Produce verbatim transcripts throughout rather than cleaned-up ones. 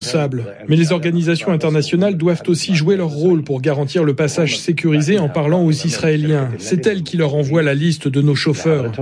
Mais les organisations internationales doivent aussi jouer leur rôle pour garantir le passage sécurisé en parlant aux Israéliens. C'est elles qui leur envoient la liste de nos chauffeurs.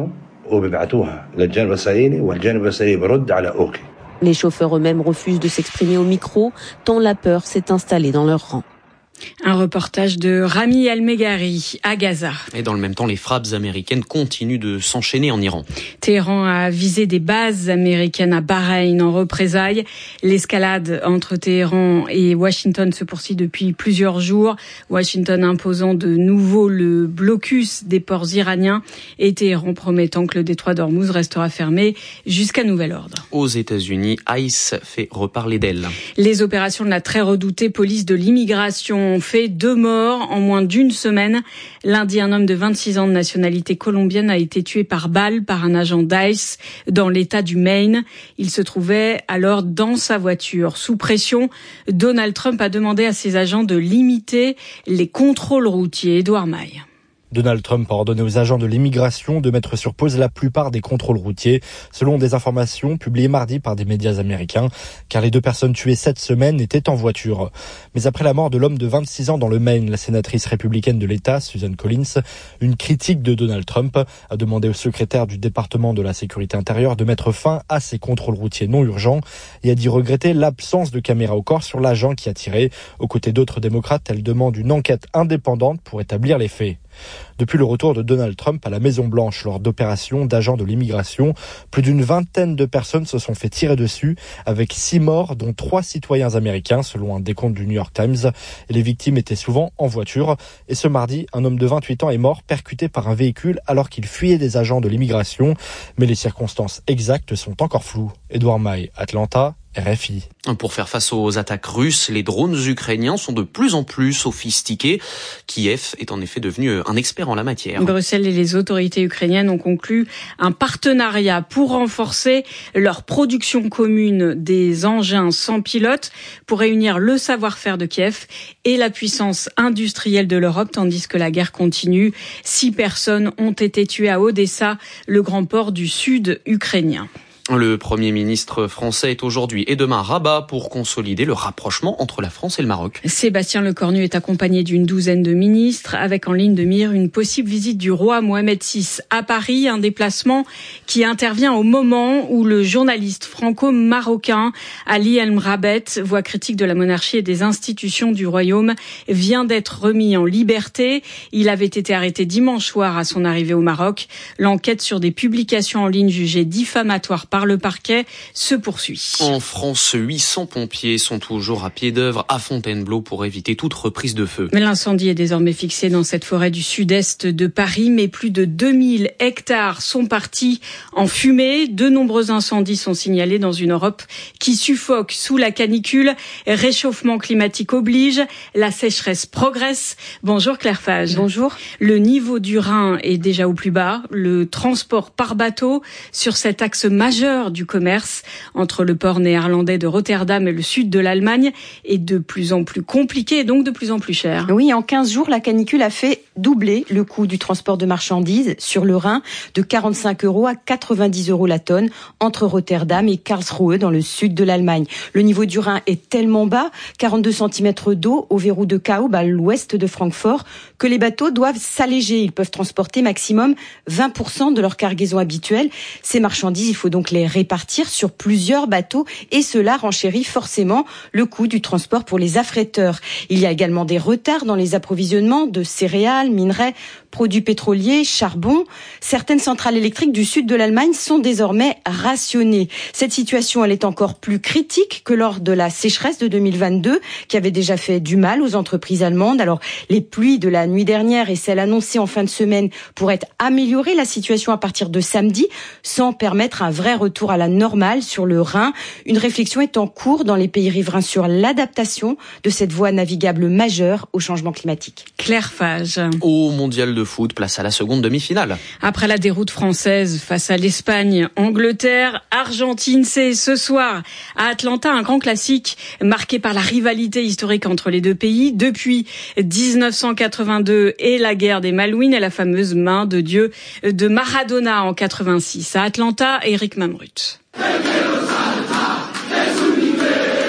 Les chauffeurs eux-mêmes refusent de s'exprimer au micro, tant la peur s'est installée dans leur rang. Un reportage de Rami El-Meghari à Gaza. Et dans le même temps, les frappes américaines continuent de s'enchaîner en Iran. Téhéran a visé des bases américaines à Bahreïn en représailles. L'escalade entre Téhéran et Washington se poursuit depuis plusieurs jours. Washington imposant de nouveau le blocus des ports iraniens et Téhéran promettant que le détroit d'Ormuz restera fermé jusqu'à nouvel ordre. Aux États-Unis, ICE fait reparler d'elle. Les opérations de la très redoutée police de l'immigration ont fait deux morts en moins d'une semaine. Lundi, un homme de vingt-six ans de nationalité colombienne a été tué par balle par un agent d'ICE dans l'État du Maine. Il se trouvait alors dans sa voiture. Sous pression, Donald Trump a demandé à ses agents de limiter les contrôles routiers. Édouard Maille. Donald Trump a ordonné aux agents de l'immigration de mettre sur pause la plupart des contrôles routiers, selon des informations publiées mardi par des médias américains, car les deux personnes tuées cette semaine étaient en voiture. Mais après la mort de l'homme de vingt-six ans dans le Maine, la sénatrice républicaine de l'État, Susan Collins, une critique de Donald Trump, a demandé au secrétaire du département de la sécurité intérieure de mettre fin à ces contrôles routiers non urgents et a dit regretter l'absence de caméra au corps sur l'agent qui a tiré. Aux côtés d'autres démocrates, elle demande une enquête indépendante pour établir les faits. Depuis le retour de Donald Trump à la Maison-Blanche lors d'opérations d'agents de l'immigration, plus d'une vingtaine de personnes se sont fait tirer dessus, avec six morts, dont trois citoyens américains, selon un décompte du New York Times. Et les victimes étaient souvent en voiture. Et ce mardi, un homme de vingt-huit ans est mort percuté par un véhicule alors qu'il fuyait des agents de l'immigration. Mais les circonstances exactes sont encore floues. Édouard Maille, Atlanta, R F I. Pour faire face aux attaques russes, les drones ukrainiens sont de plus en plus sophistiqués. Kiev est en effet devenu un expert en la matière. Bruxelles et les autorités ukrainiennes ont conclu un partenariat pour renforcer leur production commune des engins sans pilote, pour réunir le savoir-faire de Kiev et la puissance industrielle de l'Europe, tandis que la guerre continue. Six personnes ont été tuées à Odessa, le grand port du sud ukrainien. Le Premier ministre français est aujourd'hui et demain à Rabat pour consolider le rapprochement entre la France et le Maroc. Sébastien Lecornu est accompagné d'une douzaine de ministres, avec en ligne de mire une possible visite du roi Mohamed six à Paris, un déplacement qui intervient au moment où le journaliste franco-marocain Ali El Mrabet, voix critique de la monarchie et des institutions du royaume, vient d'être remis en liberté. Il avait été arrêté dimanche soir à son arrivée au Maroc. L'enquête sur des publications en ligne jugées diffamatoires par le parquet se poursuit. En France, huit cents pompiers sont toujours à pied d'œuvre à Fontainebleau pour éviter toute reprise de feu. Mais l'incendie est désormais fixé dans cette forêt du sud-est de Paris, mais plus de deux mille hectares sont partis en fumée. De nombreux incendies sont signalés dans une Europe qui suffoque sous la canicule. Réchauffement climatique oblige, la sécheresse progresse. Bonjour Claire Fage. Bonjour. Le niveau du Rhin est déjà au plus bas. Le transport par bateau sur cet axe majeur du commerce entre le port néerlandais de Rotterdam et le sud de l'Allemagne est de plus en plus compliqué et donc de plus en plus cher. Oui, en quinze jours, la canicule a fait doubler le coût du transport de marchandises sur le Rhin, de quarante-cinq euros à quatre-vingt-dix euros la tonne entre Rotterdam et Karlsruhe dans le sud de l'Allemagne. Le niveau du Rhin est tellement bas, quarante-deux centimètres d'eau au verrou de Kaub à l'ouest de Francfort, que les bateaux doivent s'alléger. Ils peuvent transporter maximum vingt pour cent de leur cargaison habituelle. Ces marchandises, il faut donc les répartir sur plusieurs bateaux et cela renchérit forcément le coût du transport pour les affréteurs. Il y a également des retards dans les approvisionnements de céréales, minerais, produits pétroliers, charbon. Certaines centrales électriques du sud de l'Allemagne sont désormais rationnées. Cette situation, elle est encore plus critique que lors de la sécheresse de deux mille vingt-deux, qui avait déjà fait du mal aux entreprises allemandes. Alors, les pluies de la nuit dernière et celles annoncées en fin de semaine pourraient améliorer la situation à partir de samedi, sans permettre un vrai retour à la normale sur le Rhin. Une réflexion est en cours dans les pays riverains sur l'adaptation de cette voie navigable majeure au changement climatique. Claire Fage. Au mondial de foot, place à la seconde demi-finale. Après la déroute française face à l'Espagne, Angleterre, Argentine, c'est ce soir à Atlanta un grand classique marqué par la rivalité historique entre les deux pays depuis dix-neuf cent quatre-vingt-deux et la guerre des Malouines et la fameuse main de Dieu de Maradona en quatre-vingt-six. À Atlanta, Eric Mamrut.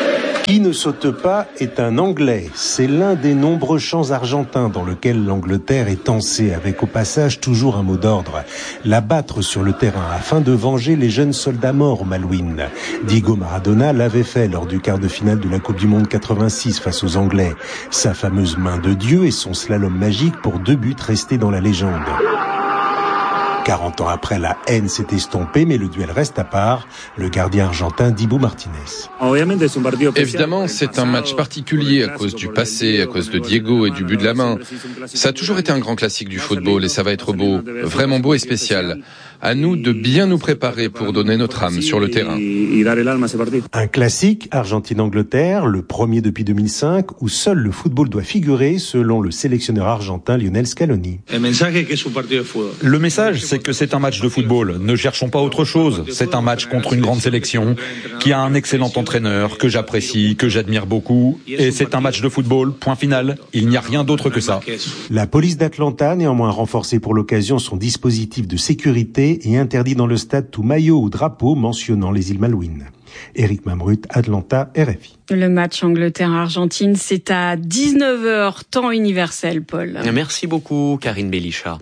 Qui ne saute pas est un Anglais. C'est l'un des nombreux chants argentins dans lequel l'Angleterre est tensée, avec au passage toujours un mot d'ordre: l'abattre sur le terrain afin de venger les jeunes soldats morts au Malouine. Diego Maradona l'avait fait lors du quart de finale de la Coupe du Monde quatre-vingt-six face aux Anglais. Sa fameuse main de Dieu et son slalom magique pour deux buts restés dans la légende. quarante ans après, la haine s'est estompée, mais le duel reste à part. Le gardien argentin Dibu Martinez. Évidemment, c'est un match particulier à cause du passé, à cause de Diego et du but de la main. Ça a toujours été un grand classique du football et ça va être beau, vraiment beau et spécial. À nous de bien nous préparer pour donner notre âme sur le terrain. Un classique, Argentine-Angleterre, le premier depuis deux mille cinq, où seul le football doit figurer, selon le sélectionneur argentin Lionel Scaloni. Le message, c'est que c'est un match de football. Ne cherchons pas autre chose. C'est un match contre une grande sélection, qui a un excellent entraîneur, que j'apprécie, que j'admire beaucoup. Et c'est un match de football, point final. Il n'y a rien d'autre que ça. La police d'Atlanta, néanmoins renforcée pour l'occasion son dispositif de sécurité, et interdit dans le stade tout maillot ou drapeau mentionnant les îles Malouines. Éric Mamrut, Atlanta, R F I. Le match Angleterre-Argentine, c'est à dix-neuf heures, temps universel, Paul. Merci beaucoup, Karine Bélichat.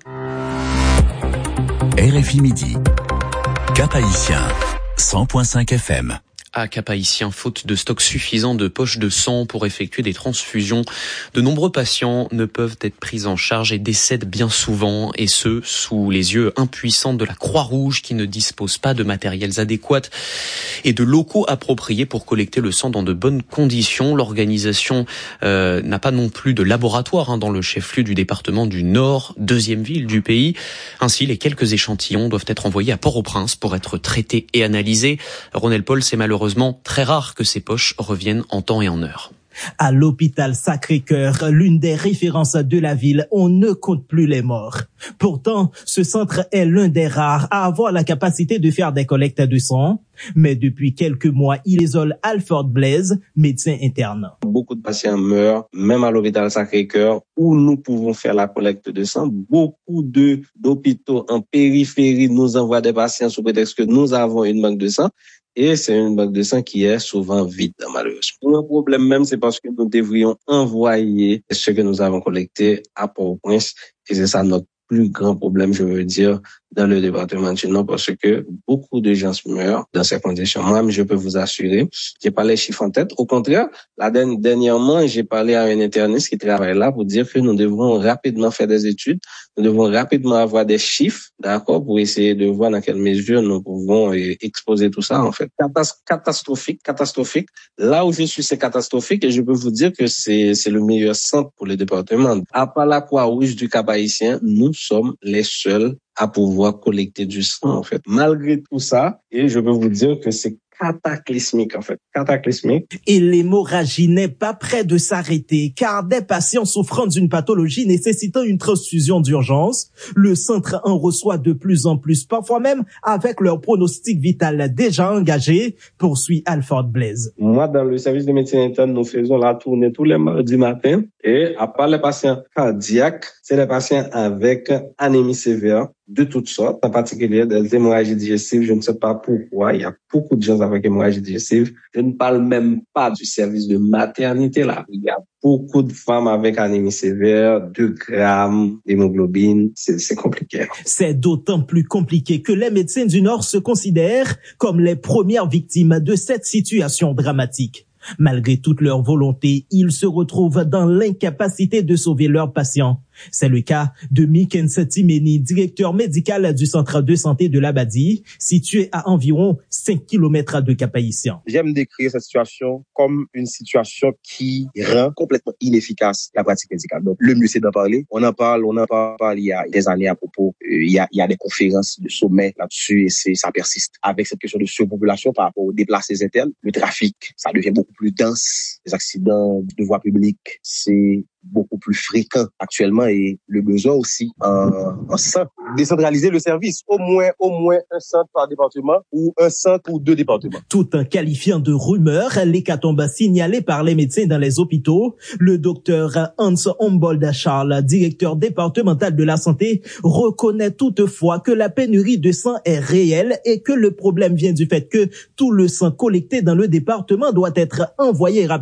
R F I Midi, Cap-Haïtien, cent point cinq F M. À Cap-Haïtien, faute de stock suffisant de poches de sang pour effectuer des transfusions, de nombreux patients ne peuvent être pris en charge et décèdent bien souvent, et ce, sous les yeux impuissants de la Croix-Rouge qui ne dispose pas de matériels adéquats et de locaux appropriés pour collecter le sang dans de bonnes conditions. L'organisation euh, n'a pas non plus de laboratoire hein, dans le chef-lieu du département du Nord, deuxième ville du pays. Ainsi, les quelques échantillons doivent être envoyés à Port-au-Prince pour être traités et analysés. Ronel Paul, c'est malheureusement Malheureusement, très rare que ces poches reviennent en temps et en heure. À l'hôpital Sacré-Cœur, l'une des références de la ville, on ne compte plus les morts. Pourtant, ce centre est l'un des rares à avoir la capacité de faire des collectes de sang. Mais depuis quelques mois, il isole Alford Blaise, médecin interne. Beaucoup de patients meurent, même à l'hôpital Sacré-Cœur, où nous pouvons faire la collecte de sang. Beaucoup de d'hôpitaux en périphérie nous envoient des patients sous prétexte que nous avons une banque de sang. Et c'est une banque de sang qui est souvent vide, malheureusement. Le problème même, c'est parce que nous devrions envoyer ce que nous avons collecté à Port-au-Prince. Et c'est ça notre plus grand problème, je veux dire, dans le département du Nord, parce que beaucoup de gens meurent dans ces conditions. Moi, je peux vous assurer, j'ai pas les chiffres en tête. Au contraire, la dernièrement, j'ai parlé à un interniste qui travaille là pour dire que nous devrons rapidement faire des études, nous devons rapidement avoir des chiffres, d'accord, pour essayer de voir dans quelle mesure nous pouvons exposer tout ça, en fait. Catastrophique, catastrophique. Là où je suis, c'est catastrophique, et je peux vous dire que c'est, c'est le meilleur centre pour le département. À part la Croix-Rouge du Cap-Haïtien, nous sommes les seuls à pouvoir collecter du sang, en fait. Malgré tout ça, et je peux vous dire que c'est cataclysmique, en fait. Cataclysmique. Et l'hémorragie n'est pas près de s'arrêter, car des patients souffrant d'une pathologie nécessitant une transfusion d'urgence, le centre en reçoit de plus en plus, parfois même avec leur pronostic vital déjà engagé, poursuit Alford Blaise. Moi, dans le service de médecine interne, nous faisons la tournée tous les mardis matin, et à part les patients cardiaques, c'est les patients avec anémie sévère, de toutes sortes, en particulier des hémorragies digestives. Je ne sais pas pourquoi. Il y a beaucoup de gens avec hémorragie digestive. Je ne parle même pas du service de maternité là. Il y a beaucoup de femmes avec anémie sévère, deux grammes d'hémoglobine. C'est, c'est compliqué. C'est d'autant plus compliqué que les médecins du Nord se considèrent comme les premières victimes de cette situation dramatique. Malgré toute leur volonté, ils se retrouvent dans l'incapacité de sauver leurs patients. C'est le cas de Mikense Timeni, directeur médical du centre de santé de l'Abadie, situé à environ cinq kilomètres de Cap-Haïtien. J'aime décrire cette situation comme une situation qui rend complètement inefficace la pratique médicale. Donc, le mieux, c'est d'en parler. On en parle, on en parle il y a des années à propos. Euh, il y a, il y a des conférences de sommet là-dessus et c'est, ça persiste. Avec cette question de surpopulation par rapport aux déplacés internes, le trafic, ça devient beaucoup plus dense. Les accidents de voie publique, c'est beaucoup plus fréquent actuellement et le besoin aussi en, en centre. Décentraliser le service, au moins, au moins un centre par département ou un centre ou deux départements. Tout en qualifiant de rumeur l'hécatombe signalée par les médecins dans les hôpitaux, le docteur Hans Humboldt Charles, directeur départemental de la santé, reconnaît toutefois que la pénurie de sang est réelle et que le problème vient du fait que tout le sang collecté dans le département doit être envoyé rapidement